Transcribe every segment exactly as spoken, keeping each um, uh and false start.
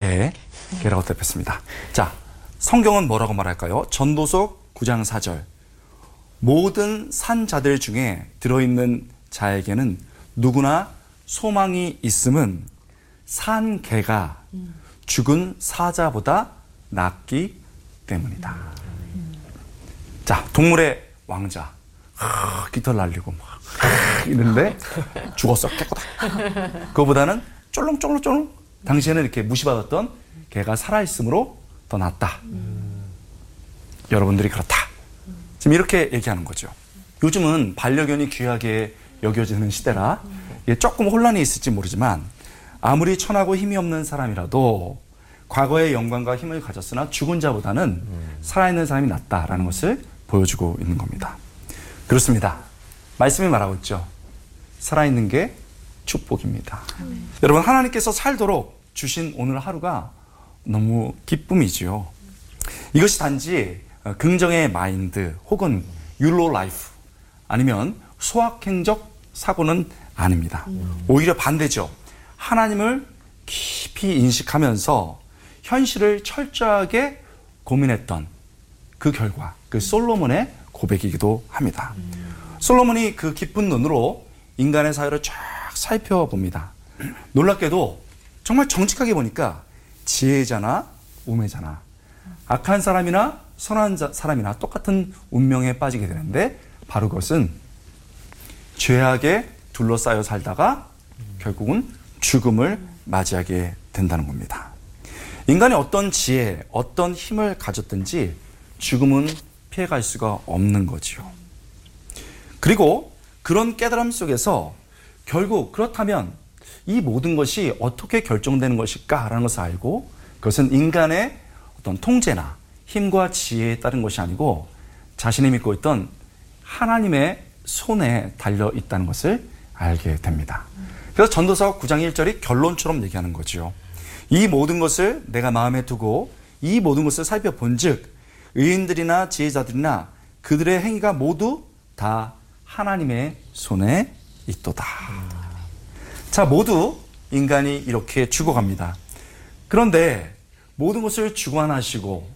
개, 개라고 대표했습니다. 자, 성경은 뭐라고 말할까요? 전도서 구 장 사 절. 모든 산자들 중에 들어있는 자에게는 누구나 소망이 있음은 산 개가 죽은 사자보다 낫기 때문이다. 자, 동물의 왕자. 하, 깃털 날리고 막 이런데 죽었어, 깨끗다. 그거보다는 쫄렁쫄렁쫄렁 당시에는 이렇게 무시받았던 개가 살아있음으로 더 낫다. 음. 여러분들이 그렇다. 지금 이렇게 얘기하는 거죠. 요즘은 반려견이 귀하게 여겨지는 시대라 예, 조금 혼란이 있을지 모르지만 아무리 천하고 힘이 없는 사람이라도 과거의 영광과 힘을 가졌으나 죽은 자보다는 음. 살아있는 사람이 낫다라는 것을 보여주고 있는 겁니다. 그렇습니다. 말씀이 말하고 있죠. 살아있는 게 축복입니다. 음. 여러분, 하나님께서 살도록 주신 오늘 하루가 너무 기쁨이지요. 이것이 단지 긍정의 마인드 혹은 율로 라이프 아니면 소확행적 사고는 아닙니다. 음. 오히려 반대죠. 하나님을 깊이 인식하면서 현실을 철저하게 고민했던 그 결과, 그 솔로몬의 고백이기도 합니다. 음. 솔로몬이 그 깊은 눈으로 인간의 사회를 쫙 살펴봅니다. 놀랍게도 정말 정직하게 보니까 지혜자나 우매자나 악한 사람이나 선한 자, 사람이나 똑같은 운명에 빠지게 되는데 바로 그것은 죄악에 둘러싸여 살다가 결국은 죽음을 맞이하게 된다는 겁니다. 인간이 어떤 지혜, 어떤 힘을 가졌든지 죽음은 피해갈 수가 없는 거지요. 그리고 그런 깨달음 속에서 결국 그렇다면 이 모든 것이 어떻게 결정되는 것일까라는 것을 알고 그것은 인간의 어떤 통제나 힘과 지혜에 따른 것이 아니고 자신이 믿고 있던 하나님의 손에 달려 있다는 것을 알게 됩니다. 그래서 전도서 구 장 일 절이 결론처럼 얘기하는 거죠. 이 모든 것을 내가 마음에 두고 이 모든 것을 살펴본 즉 의인들이나 지혜자들이나 그들의 행위가 모두 다 하나님의 손에 있도다. 자, 모두 인간이 이렇게 죽어갑니다. 그런데 모든 것을 주관하시고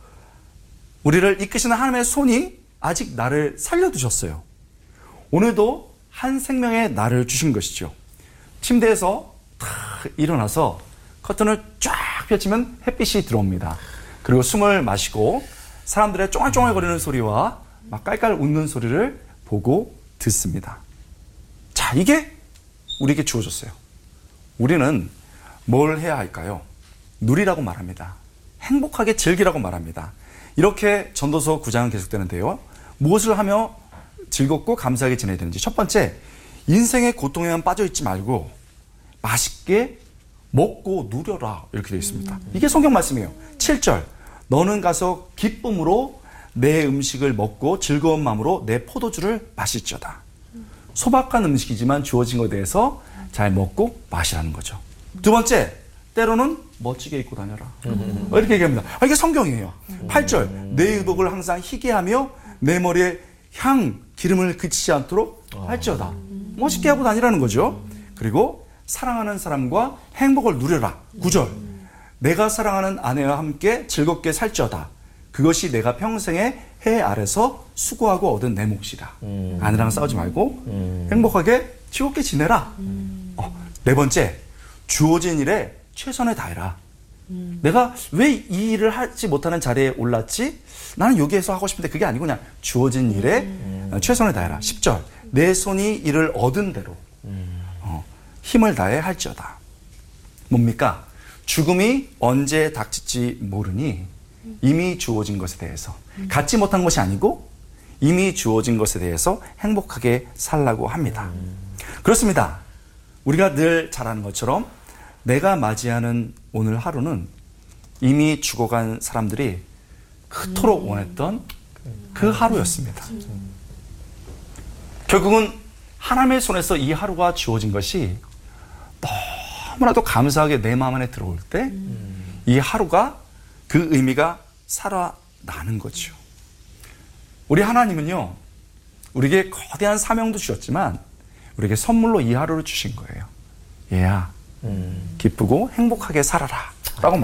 우리를 이끄시는 하나님의 손이 아직 나를 살려두셨어요. 오늘도 한 생명의 나를 주신 것이죠. 침대에서 탁 일어나서 커튼을 쫙 펼치면 햇빛이 들어옵니다. 그리고 숨을 마시고 사람들의 쫑알쫑알거리는 소리와 막 깔깔 웃는 소리를 보고 듣습니다. 자, 이게 우리에게 주어졌어요. 우리는 뭘 해야 할까요? 누리라고 말합니다. 행복하게 즐기라고 말합니다. 이렇게 전도서 구 장은 계속되는데요. 무엇을 하며 즐겁고 감사하게 지내야 되는지. 첫 번째, 인생의 고통에만 빠져있지 말고 맛있게 먹고 누려라. 이렇게 되어 있습니다. 이게 성경 말씀이에요. 칠 절, 너는 가서 기쁨으로 내 음식을 먹고 즐거운 마음으로 내 포도주를 마실지어다. 소박한 음식이지만 주어진 것에 대해서 잘 먹고 마시라는 거죠. 두 번째, 때로는 멋지게 입고 다녀라. 음. 이렇게 얘기합니다. 아, 이게 성경이에요. 음. 팔 절, 내 의복을 항상 희게 하며 내 머리에 향, 기름을 그치지 않도록 할지어다. 음. 멋있게 하고 다니라는 거죠. 음. 그리고 사랑하는 사람과 행복을 누려라. 구 절, 음. 내가 사랑하는 아내와 함께 즐겁게 살지어다. 그것이 내가 평생에 해 아래서 수고하고 얻은 내 몫이다. 음. 아내랑 싸우지 말고 음. 행복하게 즐겁게 지내라. 음. 어, 네 번째, 주어진 일에 최선을 다해라. 음. 내가 왜 이 일을 하지 못하는 자리에 올랐지? 나는 여기에서 하고 싶은데 그게 아니고 그냥 주어진 일에 음. 최선을 다해라. 십 절, 내 손이 이를 얻은 대로 음. 어, 힘을 다해 할지어다. 뭡니까? 죽음이 언제 닥칠지 모르니 이미 주어진 것에 대해서 음. 갖지 못한 것이 아니고 이미 주어진 것에 대해서 행복하게 살라고 합니다. 음. 그렇습니다. 우리가 늘 잘 아는 것처럼 내가 맞이하는 오늘 하루는 이미 죽어간 사람들이 그토록 원했던 그 하루였습니다. 결국은 하나님의 손에서 이 하루가 주어진 것이 너무나도 감사하게 내 마음 안에 들어올 때 이 하루가 그 의미가 살아나는 거죠. 우리 하나님은요, 우리에게 거대한 사명도 주셨지만 우리에게 선물로 이 하루를 주신 거예요. 얘야, 음. 기쁘고 행복하게 살아라 라고